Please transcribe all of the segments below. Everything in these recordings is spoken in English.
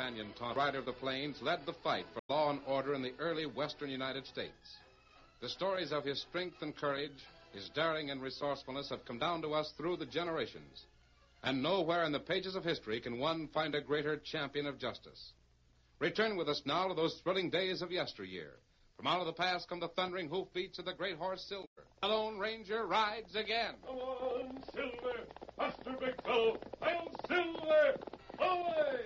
Canyon, Tonto, rider of the plains, led the fight for law and order in the early western United States. The stories of his strength and courage, his daring and resourcefulness have come down to us through the generations. And nowhere in the pages of history can one find a greater champion of justice. Return with us now to those thrilling days of yesteryear. From out of the past come the thundering hoofbeats of the great horse Silver. The Lone Ranger rides again. Come on, Silver! Faster, big fellow! I'm Silver! Away!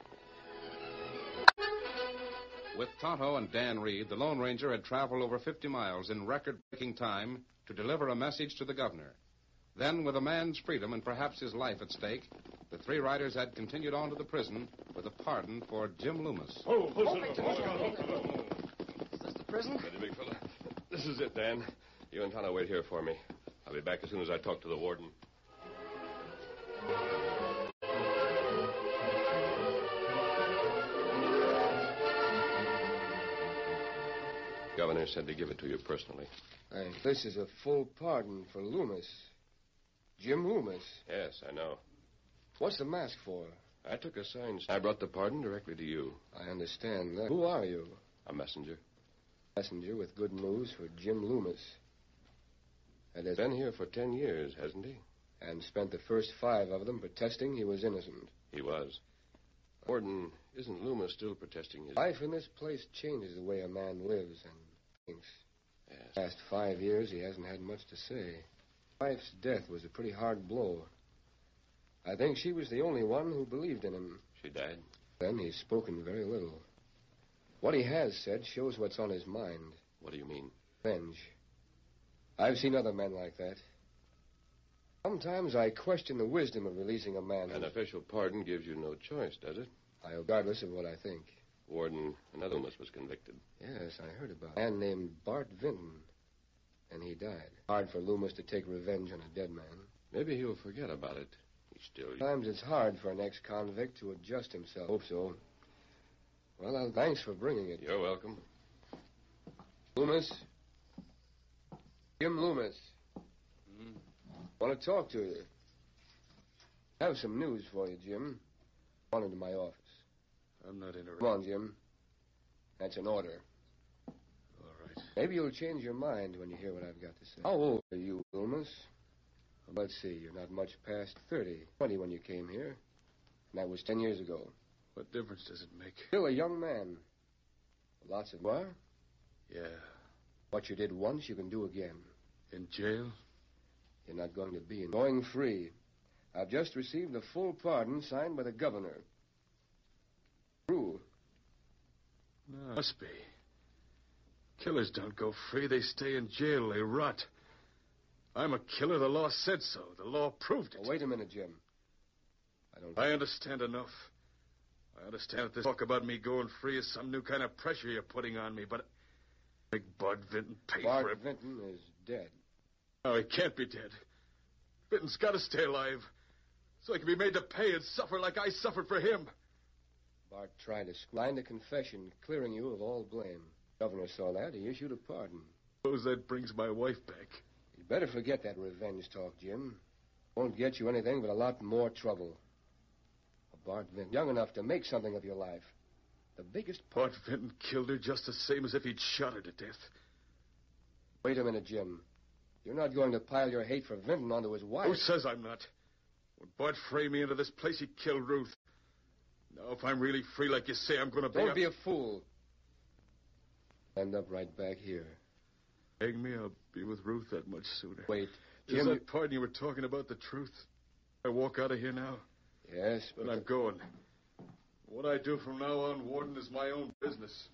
With Tonto and Dan Reed, the Lone Ranger had traveled over 50 miles in record-breaking time to deliver a message to the governor. Then, with a man's freedom and perhaps his life at stake, the three riders had continued on to the prison with a pardon for Jim Loomis. Oh, Is this the prison? Ready, big fella. This is it, Dan. You and Tonto wait here for me. I'll be back as soon as I talk to the warden. Governor said to give it to you personally. This is a full pardon for Loomis. Jim Loomis. Yes, I know. What's the mask for? I took a sign. I brought the pardon directly to you. I understand that. Who are you? A messenger. Messenger with good news for Jim Loomis. And has been here for 10 years, hasn't he? And spent the first 5 of them protesting he was innocent. He was. Warden, isn't Loomis still protesting his... Life in this place changes the way a man lives and thinks. Yes. Past 5 years, he hasn't had much to say. Wife's death was a pretty hard blow. I think she was the only one who believed in him. She died? Then he's spoken very little. What he has said shows what's on his mind. What do you mean? Revenge. I've seen other men like that. Sometimes I question the wisdom of releasing a man. An official pardon gives you no choice, does it? Regardless of what I think. Warden, another Loomis was convicted. Yes, I heard about it. A man named Bart Vinton. And he died. Hard for Loomis to take revenge on a dead man. Maybe he'll forget about it. He's still... Sometimes it's hard for an ex-convict to adjust himself. Hope so. Well, thanks for bringing it. You're welcome. Loomis? Jim Loomis. Want to talk to you. I have some news for you, Jim. Come on into my office. I'm not interested. Come on, Jim. That's an order. All right. Maybe you'll change your mind when you hear what I've got to say. How old are you, Loomis? Let's see. You're not much past 30. 20 when you came here. And that was 10 years ago. What difference does it make? Still a young man. Lots of... What? Yeah. What you did once, you can do again. In jail? You're not going to be. Going free. I've just received a full pardon signed by the governor. True. No, must be. Killers don't go free. They stay in jail. They rot. I'm a killer. The law said so. The law proved it. Oh, wait a minute, Jim. I understand enough. I understand that this talk about me going free is some new kind of pressure you're putting on me, but make Bart Vinton pay for it. Bart Vinton is dead. No, he can't be dead. Vinton's got to stay alive so he can be made to pay and suffer like I suffered for him. Bart tried to signed a confession clearing you of all blame. Governor saw that. He issued a pardon. Suppose that brings my wife back. You'd better forget that revenge talk, Jim. Won't get you anything but a lot more trouble. Bart Vinton, young enough to make something of your life. The biggest... Bart Vinton killed her just the same as if he'd shot her to death. Wait a minute, Jim. You're not going to pile your hate for Vinton onto his wife. Who says I'm not? When Bart framed me into this place, he killed Ruth. Now, if I'm really free like you say, I'm going to be... Don't be a fool. End up right back here. Hang me, I'll be with Ruth that much sooner. Wait, Jim... Jim... Is that pardon you were talking about the truth? I walk out of here now? Yes, but I'm going. What I do from now on, Warden, is my own business.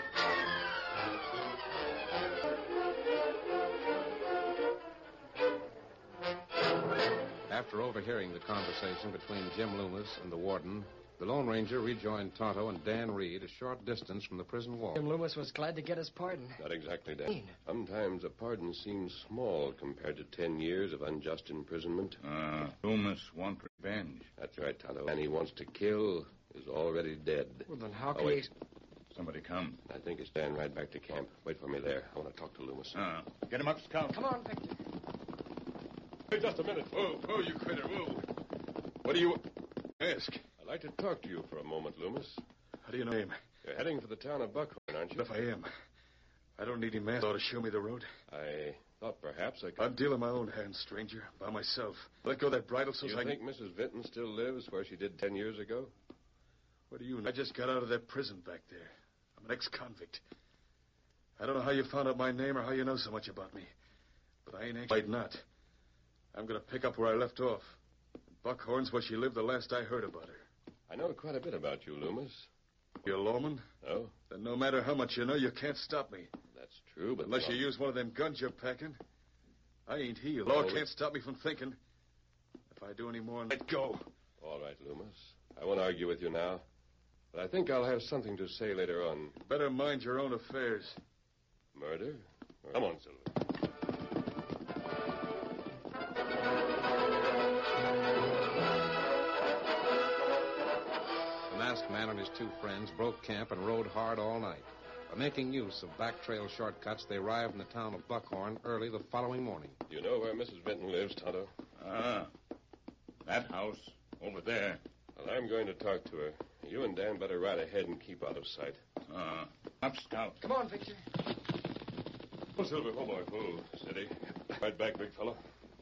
After overhearing the conversation between Jim Loomis and the warden, the Lone Ranger rejoined Tonto and Dan Reed a short distance from the prison wall. Jim Loomis was glad to get his pardon. Not exactly, Dan. Sometimes a pardon seems small compared to 10 years of unjust imprisonment. Loomis wants revenge. That's right, Tonto. And he wants to kill is already dead. Well, then how can wait. Somebody come. I think it's Dan right back to camp. Wait for me there. I want to talk to Loomis. Get him up, Scout. Come on, Victor. Hey, just a minute. Whoa, you critter, whoa. What do you... ask? I'd like to talk to you for a moment, Loomis. How do you know him? You're heading for the town of Buckhorn, aren't you? If I am, I don't need any man to show me the road. I thought perhaps I could... I'm dealing my own hand, stranger, by myself. Let go of that bridle so You I think Mrs. Vinton still lives where she did 10 years ago? What do you know? I just got out of that prison back there. I'm an ex-convict. I don't know how you found out my name or how you know so much about me. But I ain't anxious. I'd not. I'm going to pick up where I left off. Buckhorn's where she lived the last I heard about her. I know quite a bit about you, Loomis. You're a lawman? Oh? Then no matter how much you know, you can't stop me. That's true, but... Unless you use one of them guns you're packing. I ain't he. The law can't stop me from thinking. If I do any more, let go. All right, Loomis. I won't argue with you now. But I think I'll have something to say later on. Better mind your own affairs. Murder? Come on, Silver. The masked man and his two friends broke camp and rode hard all night. By making use of back trail shortcuts, they arrived in the town of Buckhorn early the following morning. Do you know where Mrs. Vinton lives, Tonto? That house over there. Well, I'm going to talk to her. You and Dan better ride ahead and keep out of sight. Up, Scout. Come on, Victor. Oh, Silver, oh, boy. Oh, steady. Right back, big fellow.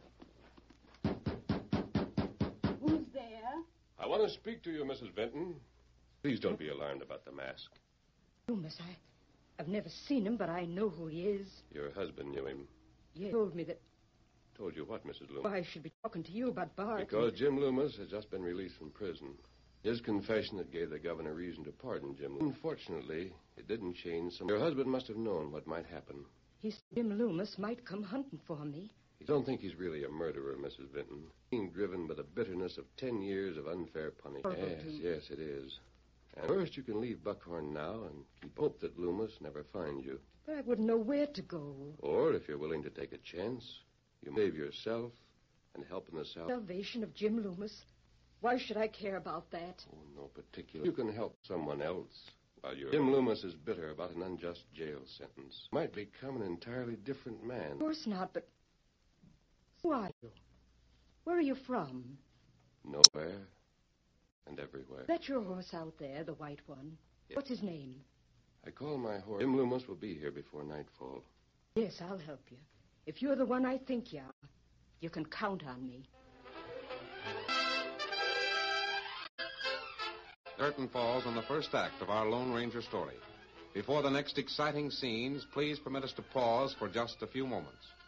Who's there? I want to speak to you, Mrs. Vinton. Please don't be alarmed about the mask. Loomis, I've never seen him, but I know who he is. Your husband knew him. He told me that... Told you what, Mrs. Loomis? Well, I should be talking to you about Bart. Because Jim Loomis has just been released from prison. His confession that gave the governor reason to pardon Jim Loomis. Unfortunately, it didn't change some... Your husband must have known what might happen. He said Jim Loomis might come hunting for me. You don't think he's really a murderer, Mrs. Vinton? Being driven by the bitterness of 10 years of unfair punishment. Yes, it is. And first you can leave Buckhorn now and keep hope that Loomis never finds you. But I wouldn't know where to go. Or, if you're willing to take a chance, you may save yourself and help in the Salvation of Jim Loomis? Why should I care about that? Oh, no particular. You can help someone else. While Jim Loomis is bitter about an unjust jail sentence. Might become an entirely different man. Of course not, but... Who are you? Where are you from? Nowhere and everywhere. That's your horse out there, the white one. Yes. What's his name? I call my horse. Jim Loomis will be here before nightfall. Yes, I'll help you. If you're the one I think you are, you can count on me. Curtain falls on the first act of our Lone Ranger story. Before the next exciting scenes, please permit us to pause for just a few moments.